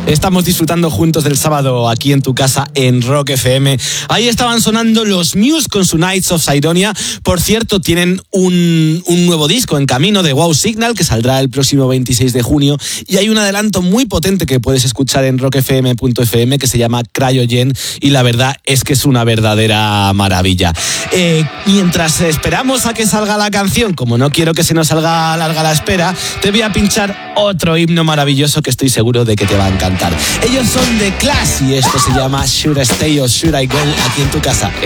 Estamos disfrutando juntos del sábado aquí en tu casa en Rock FM. Ahí estaban sonando los Muse con su Nights of Sidonia. Por cierto, tienen un nuevo disco en camino de Wow Signal que saldrá el próximo 26 de junio. Y hay un adelanto muy potente que puedes escuchar en rockfm.fm que se llama Cryogen. Y la verdad es que es una verdadera maravilla. Mientras esperamos a que salga la canción, como no quiero que se nos salga larga la espera, te voy a pinchar otro himno maravilloso que estoy seguro de que te va a encantar. Ellos son The Clash y esto se llama Should I Stay or Should I Go, aquí en tu casa.